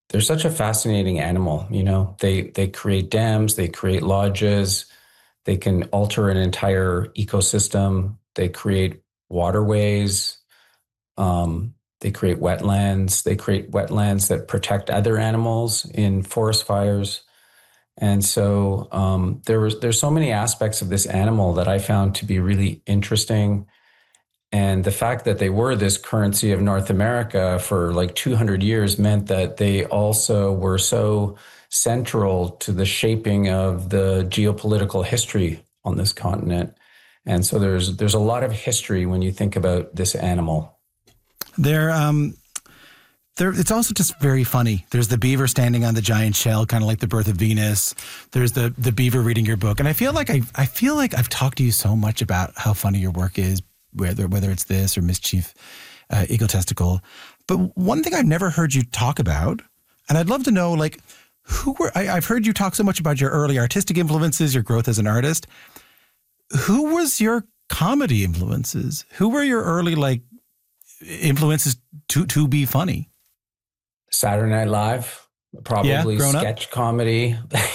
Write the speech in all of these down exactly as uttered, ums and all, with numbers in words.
they're such a fascinating animal. You know, they they create dams, they create lodges, they can alter an entire ecosystem. They create waterways. Um, they create wetlands. They create wetlands that protect other animals in forest fires. And so um, there was there's so many aspects of this animal that I found to be really interesting. And the fact that they were this currency of North America for like two hundred years meant that they also were so central to the shaping of the geopolitical history on this continent. And so there's there's a lot of history when you think about this animal. They're um, they're it's also just very funny. There's the beaver standing on the giant shell, kind of like the birth of Venus. There's the the beaver reading your book, and I feel like I I feel like I've talked to you so much about how funny your work is, whether whether it's this or Mischief, uh, Egotistical. But one thing I've never heard you talk about, and I'd love to know, like, who were I, I've heard you talk so much about your early artistic influences, your growth as an artist. Who was your comedy influences? Who were your early like influences to to be funny? Saturday Night Live, probably Yeah, sketch up. comedy.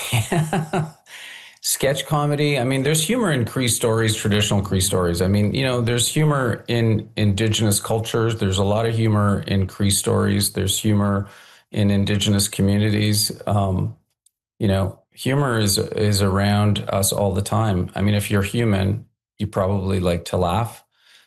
Sketch comedy. I mean, there's humor in Cree stories, traditional Cree stories. I mean, you know, there's humor in indigenous cultures. There's a lot of humor in Cree stories. There's humor in indigenous communities. Um, you know, humor is is around us all the time. I mean, if you're human, you probably like to laugh.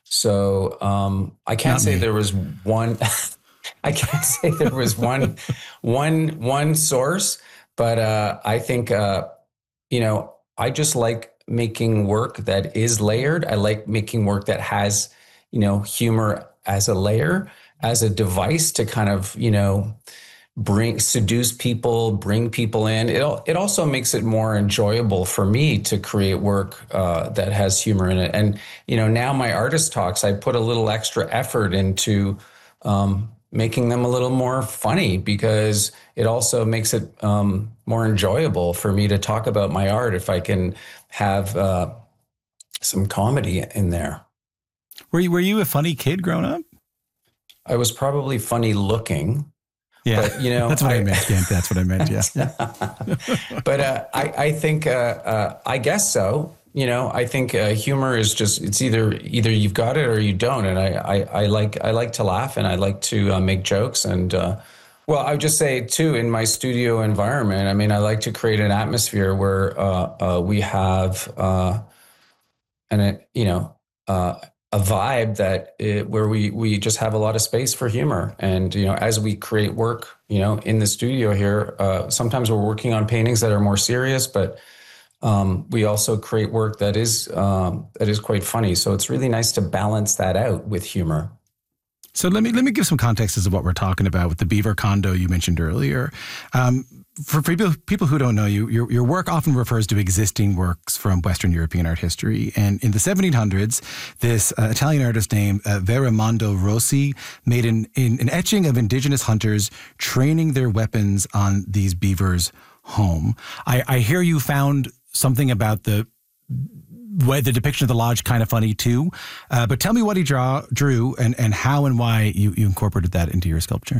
So um, I can't Not say me. there was one. I can't say there was one one one source, but uh, I think uh, you know I just like making work that is layered. I like making work that has you know humor as a layer, as a device to kind of you know bring seduce people, bring people in. It it also makes it more enjoyable for me to create work uh, that has humor in it. And you know, now my artist talks, I put a little extra effort into um, making them a little more funny because it also makes it um, more enjoyable for me to talk about my art if I can have uh, some comedy in there. Were you were you a funny kid growing up? I was probably funny looking. Yeah, But, you know, that's what I, I meant. Kent. That's what I meant. Yeah. yeah. but uh, I, I think, uh, uh, I guess so. You know, I think uh, humor is just, it's either, either you've got it or you don't. And I, I, I like, I like to laugh and I like to uh, make jokes. And, uh, well, I would just say too, in my studio environment, I mean, I like to create an atmosphere where uh, uh, we have, uh, and you know, uh, a vibe that it, where we we just have a lot of space for humor. And you know, as we create work, you know, in the studio here, uh, sometimes we're working on paintings that are more serious, but um, we also create work that is um, that is quite funny. So it's really nice to balance that out with humor. So let me let me give some context as to what we're talking about with the beaver condo you mentioned earlier. Um, for people people who don't know you, your your work often refers to existing works from Western European art history. And in the seventeen hundreds, this uh, Italian artist named uh, Verimondo Rossi made an, in, an etching of indigenous hunters training their weapons on these beavers' home. I, I hear you found something about the why the depiction of the lodge kind of funny too. Uh, but tell me what he draw, drew and, and how and why you, you incorporated that into your sculpture.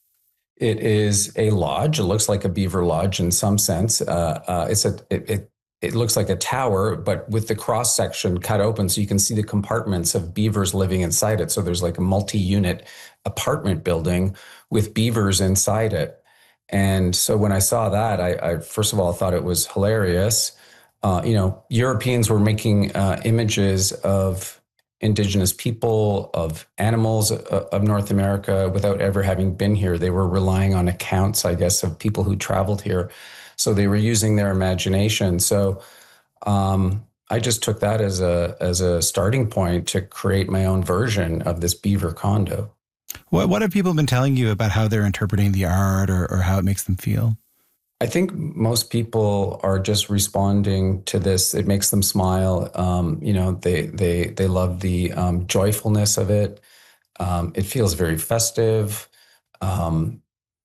It is a lodge. It looks like a beaver lodge in some sense. Uh, uh, it's a it, it it looks like a tower, but with the cross section cut open, so you can see the compartments of beavers living inside it. So there's like a multi-unit apartment building with beavers inside it. And so when I saw that, I, I first of all thought it was hilarious. Uh, you know, Europeans were making uh, images of indigenous people, of animals uh, of North America without ever having been here. They were relying on accounts, I guess, of people who traveled here. So they were using their imagination. So um, I just took that as a as a starting point to create my own version of this beaver condo. What what have people been telling you about how they're interpreting the art or, or how it makes them feel? I think most people are just responding to this. It makes them smile. Um, you know, they they they love the um, joyfulness of it. Um, it feels very festive. Um,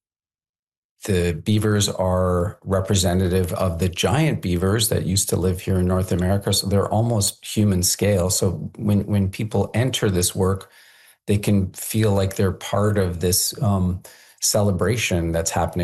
the beavers are representative of the giant beavers that used to live here in North America, so they're almost human scale. So when when people enter this work, they can feel like they're part of this um, celebration that's happening